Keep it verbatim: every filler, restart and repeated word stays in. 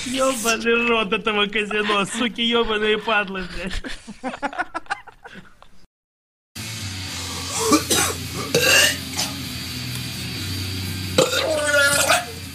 Ёбаный рот этого казино, суки ёбаные падлы, блядь.